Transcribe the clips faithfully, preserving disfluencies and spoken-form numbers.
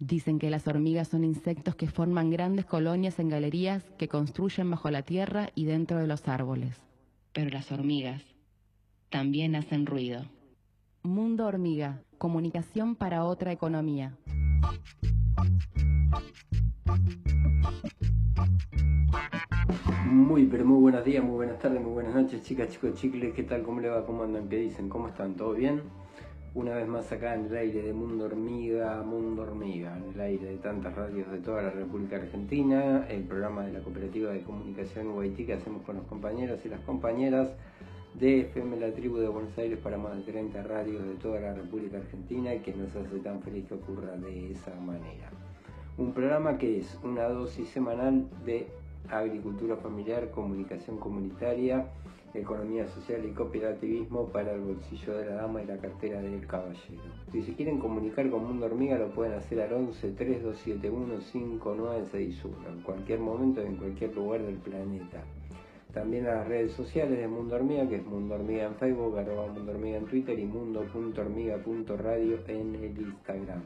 Dicen que las hormigas son insectos que forman grandes colonias en galerías que construyen bajo la tierra y dentro de los árboles. Pero las hormigas también hacen ruido. Mundo Hormiga, comunicación para otra economía. Muy, pero muy buenos días, muy buenas tardes, muy buenas noches, chicas, chicos, chicles, ¿qué tal? ¿Cómo le va? ¿Cómo andan? ¿Qué dicen? ¿Cómo están? ¿Todo bien? Una vez más acá en el aire de Mundo Hormiga, Mundo Hormiga, en el aire de tantas radios de toda la República Argentina, el programa de la Cooperativa de Comunicación U I T que hacemos con los compañeros y las compañeras de F M La Tribu de Buenos Aires para más de treinta radios de toda la República Argentina y que nos hace tan feliz que ocurra de esa manera. Un programa que es una dosis semanal de agricultura familiar, comunicación comunitaria, economía social y cooperativismo para el bolsillo de la dama y la cartera del caballero. Si se quieren comunicar con Mundo Hormiga lo pueden hacer al once, tres dos siete uno, cinco nueve seis uno, en cualquier momento y en cualquier lugar del planeta. También a las redes sociales de Mundo Hormiga, que es Mundo Hormiga en Facebook, arroba Mundo Hormiga en Twitter y mundo punto hormiga punto radio en el Instagram.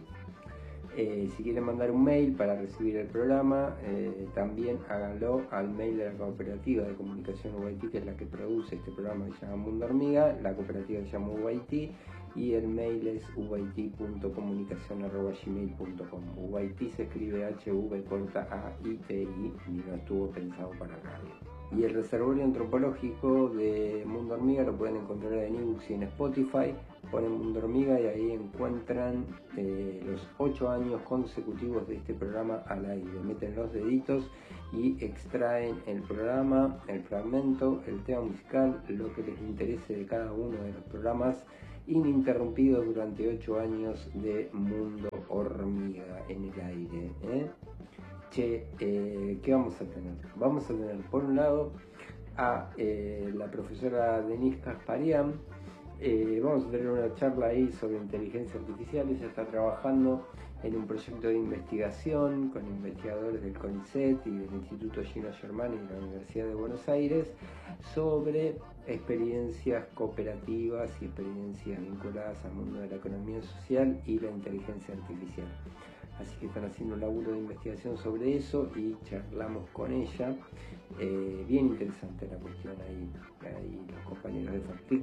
Eh, si quieren mandar un mail para recibir el programa, eh, también háganlo al mail de la Cooperativa de Comunicación U I T, que es la que produce este programa que se llama Mundo Hormiga. La cooperativa se llama U I T y el mail es u i t punto comunicación arroba gmail punto com. U I T se escribe H V corta A I T I y no estuvo pensado para radio. Y el reservorio antropológico de Mundo Hormiga lo pueden encontrar en ebooks y en Spotify. Ponen Mundo Hormiga y ahí encuentran eh, los ocho años consecutivos de este programa al aire. Meten los deditos y extraen el programa, el fragmento, el tema musical, lo que les interese de cada uno de los programas ininterrumpidos durante ocho años de Mundo Hormiga en el aire, ¿eh? Che, eh, ¿qué vamos a tener? Vamos a tener por un lado a eh, la profesora Denise Casparian. Eh, vamos a tener una charla ahí sobre inteligencia artificial. Ella está trabajando en un proyecto de investigación con investigadores del CONICET y del Instituto Gino Germani de la Universidad de Buenos Aires sobre experiencias cooperativas y experiencias vinculadas al mundo de la economía social y la inteligencia artificial. Así que están haciendo un laburo de investigación sobre eso y charlamos con ella. Eh, bien interesante la cuestión ahí. Ahí los compañeros de FACTIC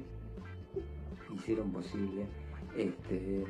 hicieron posible este,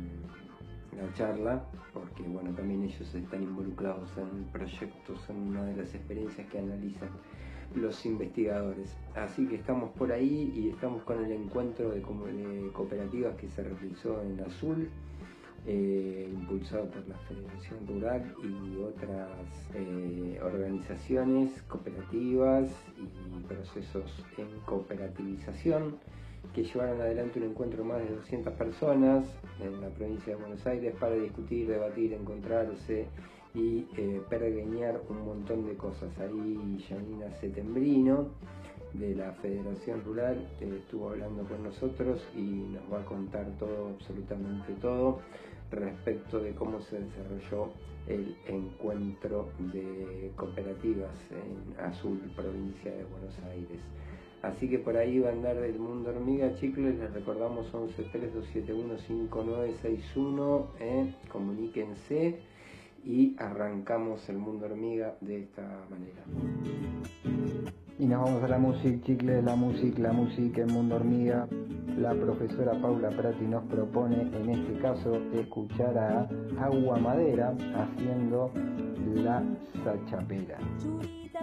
la charla, porque bueno, también ellos están involucrados en proyectos, en una de las experiencias que analizan los investigadores. Así que estamos por ahí y estamos con el encuentro de, de cooperativas que se realizó en Azul, Eh, impulsado por la Federación Rural y otras eh, organizaciones cooperativas y procesos en cooperativización que llevaron adelante un encuentro de más de doscientas personas en la provincia de Buenos Aires para discutir, debatir, encontrarse y eh, pergeñar un montón de cosas. Ahí Janina Setembrino de la Federación Rural eh, estuvo hablando con nosotros y nos va a contar todo, absolutamente todo, respecto de cómo se desarrolló el encuentro de cooperativas en Azul, provincia de Buenos Aires. Así que por ahí va a andar el Mundo Hormiga, chicles. Les recordamos once, tres dos siete uno, cinco nueve seis uno, eh, comuníquense y arrancamos el Mundo Hormiga de esta manera. Y nos vamos a la música, chicles, la música, la música en Mundo Hormiga. La profesora Paula Prati nos propone, en este caso, escuchar a Agua Madera haciendo La Sachapera.